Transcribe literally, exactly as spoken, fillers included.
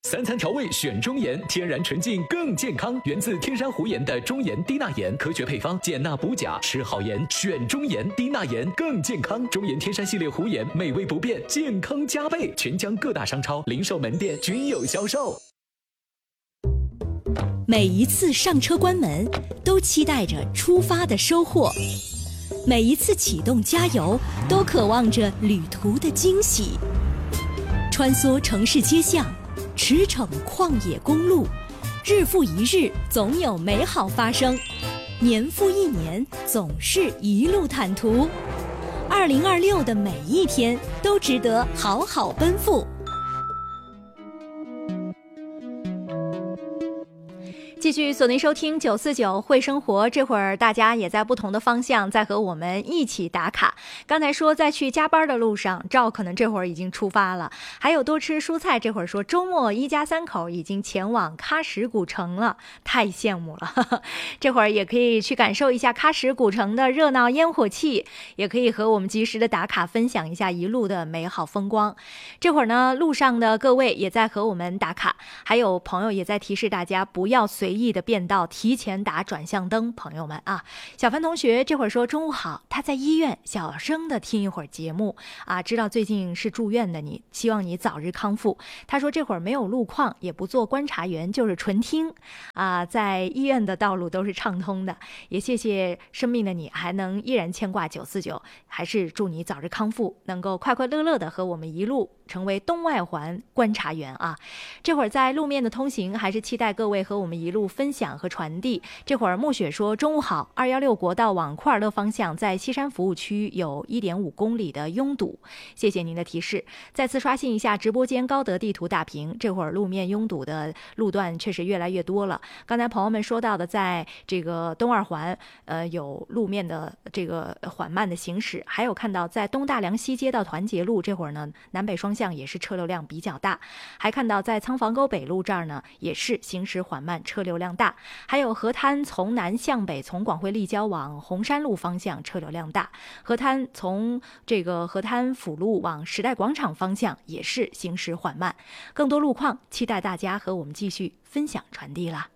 三餐调味选中盐，天然纯净更健康，源自天山湖盐的中盐低钠盐，科学配方，减钠补钾，吃好盐选中盐，低钠盐更健康。中盐天山系列湖盐，美味不变，健康加倍。全江各大商超、零售门店均有销售。 每一次上车关门，都期待着出发的收获；每一次启动加油，都渴望着旅途的惊喜。穿梭城市街巷，驰骋旷野公路，日复一日，总有美好发生；年复一年，总是一路坦途。二零二六的每一天都值得好好奔赴。继续锁定收听九四九会生活，这会儿大家也在不同的方向在和我们一起打卡。刚才说在去加班的路上，赵可能这会儿已经出发了，还有多吃蔬菜，这会儿说周末一家三口已经前往喀什古城了，太羡慕了。呵呵，这会儿也可以去感受一下喀什古城的热闹烟火气，也可以和我们及时的打卡分享一下一路的美好风光。这会儿呢，路上的各位也在和我们打卡，还有朋友也在提示大家不要随意的变道，提前打转向灯。朋友们啊，小凡同学这会儿说中午好，他在医院小声的听一会儿节目啊，知道最近是住院的你，希望你早日康复。他说这会儿没有路况，也不做观察员，就是纯听啊，在医院的道路都是畅通的。也谢谢生命的你还能依然牵挂九四九，还是祝你早日康复，能够快快乐乐的和我们一路成为东外环观察员啊。这会儿在路面的通行，还是期待各位和我们一路分享和传递。这会儿暮雪说中午好，二一六国道往库尔勒方向在西山服务区有 一点五公里的拥堵，谢谢您的提示。再次刷新一下直播间高德地图大屏，这会儿路面拥堵的路段确实越来越多了。刚才朋友们说到的在这个东二环呃有路面的这个缓慢的行驶，还有看到在东大梁西街到团结路这会儿呢南北双向也是车流量比较大，还看到在仓房沟北路这儿呢也是行驶缓慢，车流量大，还有河滩从南向北从广汇立交往红山路方向车流量大，河滩从这个河滩辅路往时代广场方向也是行驶缓慢。更多路况期待大家和我们继续分享传递了。